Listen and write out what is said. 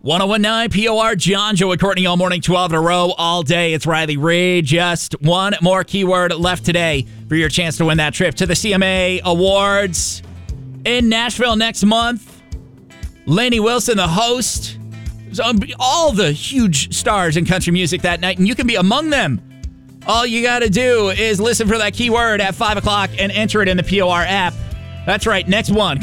1019 POR, John, Joe, and Courtney all morning, 12 in a row, all day. It's Riley Reid. Just one more keyword left today for your chance to win that trip to the CMA Awards in Nashville next month. Lainey Wilson, the host. All the huge stars in country music that night, and you can be among them. All you got to do is listen for that keyword at 5 o'clock and enter it in the POR app. That's right, next one.